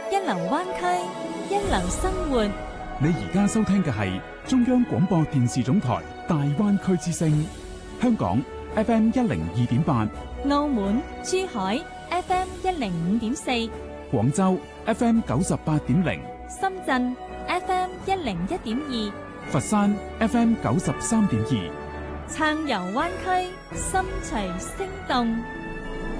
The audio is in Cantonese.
一流灣區，一流生活。 你而家收聽嘅係中央廣播電視總台大灣區之聲，香港 FM 102.8， 澳門、珠海 FM 105.4， 廣州 FM 98.0， 深圳 FM 101.2， 佛山 FM 93.2， 暢遊灣區，心隨聲動。